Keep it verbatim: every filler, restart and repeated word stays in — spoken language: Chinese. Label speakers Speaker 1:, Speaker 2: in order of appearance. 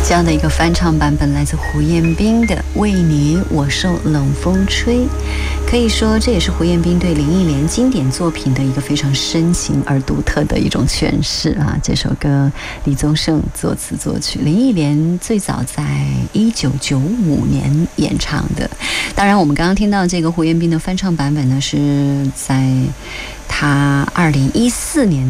Speaker 1: 这样的一个翻唱版本来自胡彦斌的《为你我受冷风吹》，可以说这也是胡彦斌对林忆莲经典作品的一个非常深情而独特的一种诠释啊！这首歌李宗盛作词作曲，林忆莲最早在一九九五年演唱的。当然，我们刚刚听到这个胡彦斌的翻唱版本呢，是在他二零一四年